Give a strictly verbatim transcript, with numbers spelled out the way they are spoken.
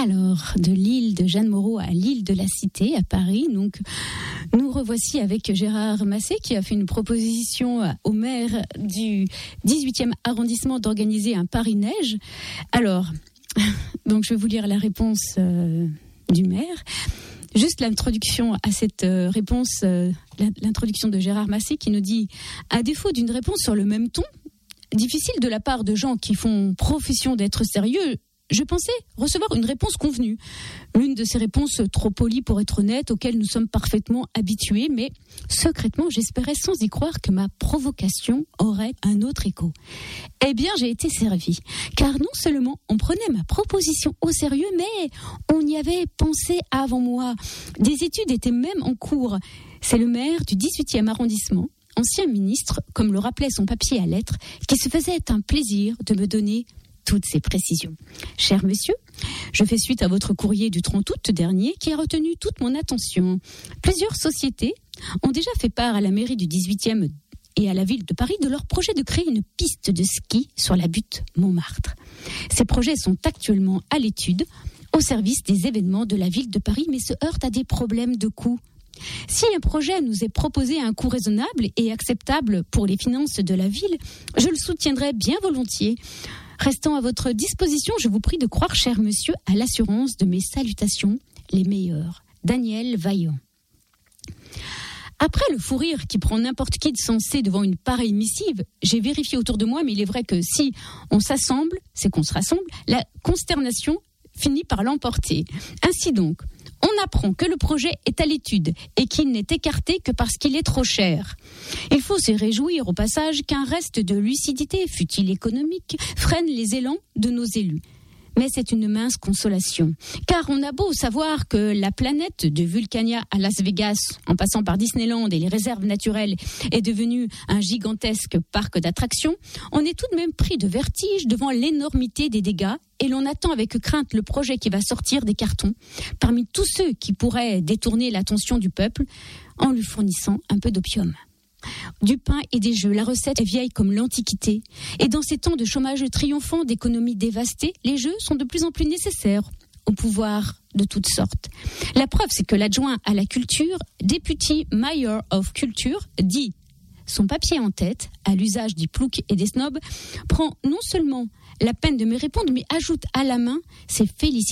Alors, de l'île de Jeanne Moreau à l'île de la Cité, à Paris, donc, nous revoici avec Gérard Massé qui a fait une proposition au maire du dix-huitième arrondissement d'organiser un Paris-Neige. Alors, donc je vais vous lire la réponse euh, du maire. Juste l'introduction à cette euh, réponse, euh, l'introduction de Gérard Massé qui nous dit « À défaut d'une réponse sur le même ton, difficile de la part de gens qui font profession d'être sérieux, je pensais recevoir une réponse convenue. L'une de ces réponses trop polies pour être honnête, auxquelles nous sommes parfaitement habitués, mais secrètement, j'espérais sans y croire que ma provocation aurait un autre écho. Eh bien, j'ai été servie, car non seulement on prenait ma proposition au sérieux, mais on y avait pensé avant moi. Des études étaient même en cours. C'est le maire du dix-huitième arrondissement, ancien ministre, comme le rappelait son papier à lettres, qui se faisait un plaisir de me donner toutes ces précisions. Cher monsieur, je fais suite à votre courrier du trente août dernier qui a retenu toute mon attention. Plusieurs sociétés ont déjà fait part à la mairie du dix-huitième et à la ville de Paris de leur projet de créer une piste de ski sur la butte Montmartre. Ces projets sont actuellement à l'étude au service des événements de la ville de Paris, mais se heurtent à des problèmes de coût. Si un projet nous est proposé à un coût raisonnable et acceptable pour les finances de la ville, je le soutiendrai bien volontiers. Restant à votre disposition, je vous prie de croire, cher monsieur, à l'assurance de mes salutations, les meilleures. Daniel Vaillant. Après le fou rire qui prend n'importe qui de sensé devant une pareille missive, j'ai vérifié autour de moi, mais il est vrai que si on s'assemble, c'est qu'on se rassemble, la consternation finit par l'emporter. Ainsi donc, on apprend que le projet est à l'étude et qu'il n'est écarté que parce qu'il est trop cher. Il faut se réjouir au passage qu'un reste de lucidité, fût-il économique, freine les élans de nos élus. Mais c'est une mince consolation, car on a beau savoir que la planète de Vulcania à Las Vegas, en passant par Disneyland et les réserves naturelles, est devenue un gigantesque parc d'attractions, on est tout de même pris de vertige devant l'énormité des dégâts et l'on attend avec crainte le projet qui va sortir des cartons, parmi tous ceux qui pourraient détourner l'attention du peuple en lui fournissant un peu d'opium. Du pain et des jeux, la recette est vieille comme l'Antiquité. Et dans ces temps de chômage triomphant, d'économie dévastée, les jeux sont de plus en plus nécessaires au pouvoir de toutes sortes. La preuve, c'est que l'adjoint à la culture, Deputy Mayor of Culture, dit, son papier en tête, à l'usage des ploucs et des snobs, prend non seulement la peine de me répondre, mais ajoute à la main ses félicitations.